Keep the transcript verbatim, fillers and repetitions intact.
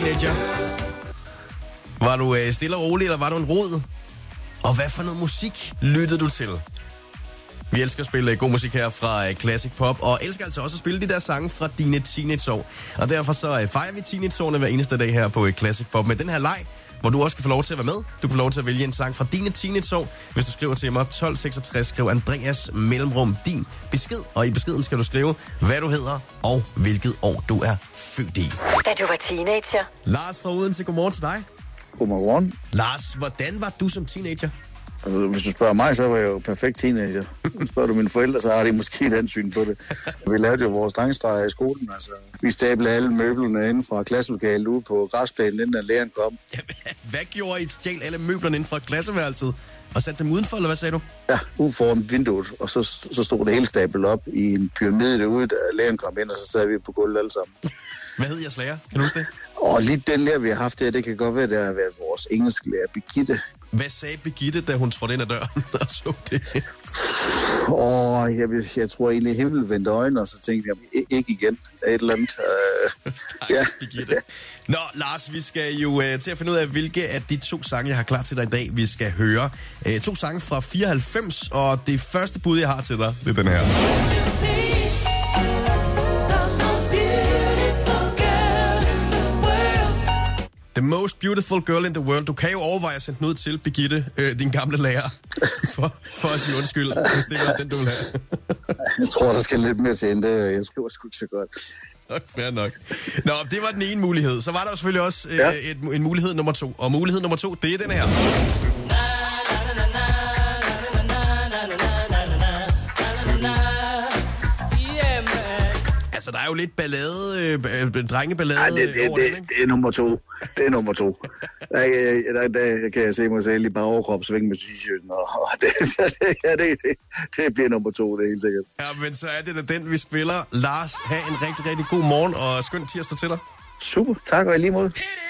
teenager? Var du øh, stille og rolig, eller var du en rod? Og hvad for noget musik lyttede du til? Vi elsker at spille god musik her fra uh, Classic Pop, og elsker altså også at spille de der sange fra dine teenageår. Og derfor så uh, fejrer vi teenageårene hver eneste dag her på uh, Classic Pop med den her leg, hvor du også kan få lov til at være med. Du kan få lov til at vælge en sang fra dine teenageår. Hvis du skriver til mig tolv seksogtres, skriv Andreas mellemrum din besked, og i beskeden skal du skrive, hvad du hedder og hvilket år du er født i. Da du var teenager. Lars fra Odense, godmorgen til dig. Godmorgen. Lars, hvordan var du som teenager? Altså, hvis du spørger mig, så var jeg jo perfekt teenager. Spørger du mine forældre, så har de måske et ansyn på det. Vi lavede jo vores drengestreger i skolen. Altså, vi stablede alle møblerne inden fra klasselokalet ude på græsplænen, inden læreren kom. Ja, hvad gjorde I? Stjæl alle møblerne inden fra klasseværelset og satte dem udenfor, eller hvad sagde du? Ja, ude foran vinduet, og så, så stod det hele stablet op i en pyramide derude, da læreren kom ind, og så sad vi på gulvet alle sammen. Hvad hed jeres lærer? Kan du huske det? Og lige den der, vi har haft der, det kan godt være, det har været vores engelsklærer, Birgitte. Hvad sagde Birgitte, da hun trådte ind ad døren og så det? Åh, jeg, jeg tror egentlig, himlen vendte øjnene, og så tænkte jeg, ikke igen, et eller andet. Uh, ja. Birgitte. Nå, Lars, vi skal jo uh, til at finde ud af, hvilke af de to sange, jeg har klar til dig i dag, vi skal høre. Uh, to sange fra fireoghalvfems, og det første bud, jeg har til dig, det er den her. The most beautiful girl in the world. Du kan jo overveje at sende den ud til Birgitte, øh, din gamle lærer, for, for at sige undskyld, hvis det er den, du vil have. Jeg tror, der skal lidt mere til end det. Jeg skriver sgu ikke så godt. Nok, fair nok. Nå, det var den ene mulighed. Så var der jo selvfølgelig også øh, ja. et, en mulighed nummer to. Og mulighed nummer to, det er den her. Altså, der er jo lidt ballade, øh, drengeballade. Nej, det, det, over det, den, ikke? det er nummer to. Det er nummer to. Der, der, der kan jeg se mig selv i bare overkrop svinge med t-shirten, og det, det, ja, det, det, det bliver nummer to, det er helt sikkert. Ja, men så er det da den, vi spiller. Lars, have en rigtig, rigtig god morgen, og skøn tirsdag til dig. Super, tak og i lige måde.